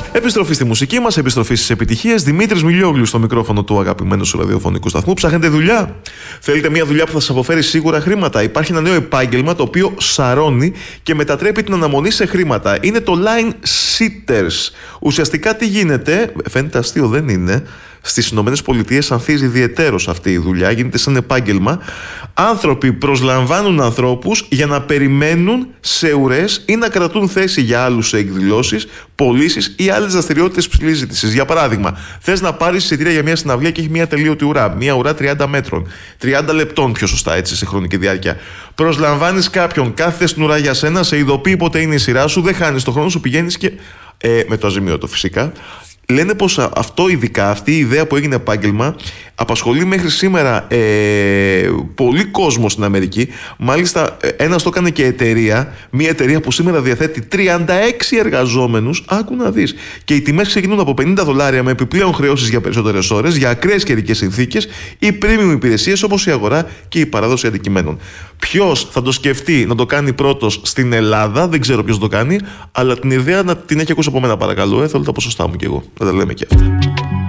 Επιστροφή στη μουσική μας, επιστροφή στις επιτυχίες. Δημήτρης Μιλιόγλου στο μικρόφωνο του αγαπημένου σου ραδιοφωνικού σταθμού. Ψάχνετε δουλειά? Θέλετε μια δουλειά που θα σας αποφέρει σίγουρα χρήματα? Υπάρχει ένα νέο επάγγελμα το οποίο σαρώνει και μετατρέπει την αναμονή σε χρήματα. Είναι το line sitters. Ουσιαστικά τι γίνεται? Φαίνεται αστείο, δεν είναι? Στις Ηνωμένες Πολιτείες ανθίζει ιδιαιτέρως αυτή η δουλειά, γίνεται σαν επάγγελμα. Άνθρωποι προσλαμβάνουν ανθρώπους για να περιμένουν σε ουρές ή να κρατούν θέση για άλλους σε εκδηλώσεις, πωλήσεις ή άλλες δραστηριότητες ψηλής ζήτησης. Για παράδειγμα, θες να πάρεις εισιτήρια για μια συναυλία και έχει μια τελείωτη ουρά, μια ουρά 30 μέτρων, 30 λεπτών πιο σωστά, έτσι, σε χρονική διάρκεια. Προσλαμβάνεις κάποιον, κάθεται στην ουρά για σένα, σε ειδοποιεί πότε είναι η σειρά σου, δεν χάνεις το χρόνο σου, πηγαίνεις και. Με το αζημίωτο φυσικά. Λένε πως αυτό, ειδικά αυτή η ιδέα που έγινε επάγγελμα, απασχολεί μέχρι σήμερα πολύ κόσμο στην Αμερική. Μάλιστα, ένας το έκανε και εταιρεία, μια εταιρεία που σήμερα διαθέτει 36 εργαζόμενους. Άκου να δεις. Και οι τιμές ξεκινούν από $50 με επιπλέον χρεώσεις για περισσότερες ώρες, για ακραίες καιρικές συνθήκες ή premium υπηρεσίες όπως η αγορά και η παράδοση αντικειμένων. Ποιος θα το σκεφτεί να το κάνει πρώτος στην Ελλάδα? Δεν ξέρω ποιος το κάνει, αλλά την ιδέα να την έχει ακούσει από μένα, παρακαλώ. Θέλω τα ποσοστά μου κι εγώ. Θα τα λέμε και αυτά.